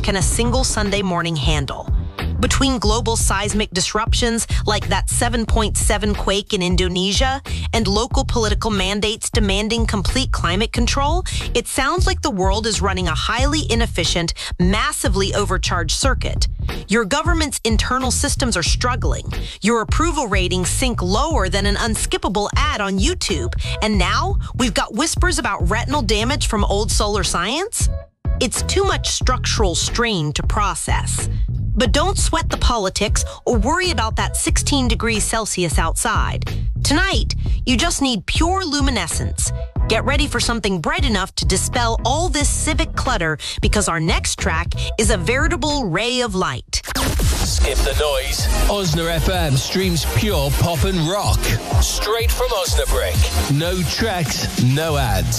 can a single Sunday morning handle? Between global seismic disruptions like that 7.7 quake in Indonesia and local political mandates demanding complete climate control, it sounds like the world is running a highly inefficient, massively overcharged circuit. Your government's internal systems are struggling. Your approval ratings sink lower than an unskippable ad on YouTube. And now we've got whispers about retinal damage from old solar science? It's too much structural strain to process. But don't sweat the politics or worry about that 16 degrees Celsius outside. Tonight, you just need pure luminescence. Get ready for something bright enough to dispel all this civic clutter, because our next track is a veritable ray of light. Skip the noise. Osna FM streams pure pop and rock. Straight from Osnabrück. No tracks, no ads.